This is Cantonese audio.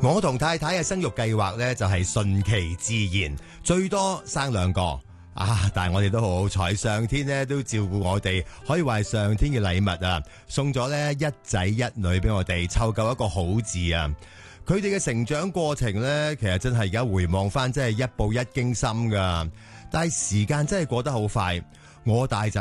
我同太太嘅生育計劃呢，就係順其自然，最多生2個啊！但係我哋都好好彩，上天呢都照顧我哋，可以話係上天嘅禮物啊！送咗呢1仔1女俾我哋，湊夠一個好字啊！佢哋嘅成長過程呢，其實真係而家回望翻，真係一步一驚心噶。但係時間真係過得好快，我大仔